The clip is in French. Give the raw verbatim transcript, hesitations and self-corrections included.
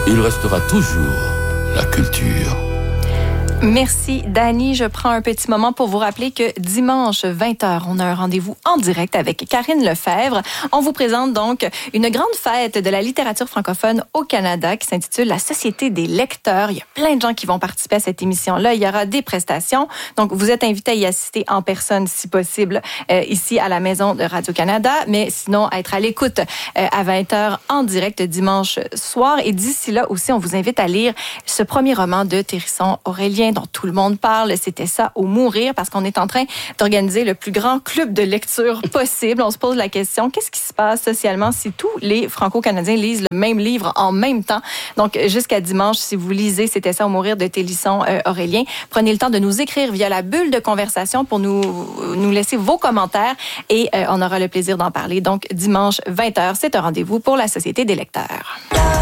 il restera toujours la culture. Merci, Dani. Je prends un petit moment pour vous rappeler que dimanche vingt heures, on a un rendez-vous en direct avec Karine Lefebvre. On vous présente donc une grande fête de la littérature francophone au Canada qui s'intitule La Société des lecteurs. Il y a plein de gens qui vont participer à cette émission-là. Il y aura des prestations. Donc, vous êtes invités à y assister en personne, si possible, euh, ici à la maison de Radio-Canada. Mais sinon, à être à l'écoute euh, à vingt heures en direct dimanche soir. Et d'ici là aussi, on vous invite à lire ce premier roman de Thérisson-Aurélien dont tout le monde parle, c'était ça ou mourir, parce qu'on est en train d'organiser le plus grand club de lecture possible. On se pose la question, qu'est-ce qui se passe socialement si tous les Franco-Canadiens lisent le même livre en même temps? Donc, jusqu'à dimanche, si vous lisez C'était ça ou mourir de Thérisson-Aurélien, euh, prenez le temps de nous écrire via la bulle de conversation pour nous, nous laisser vos commentaires et euh, on aura le plaisir d'en parler. Donc, dimanche vingt heures, c'est un rendez-vous pour la Société des lecteurs.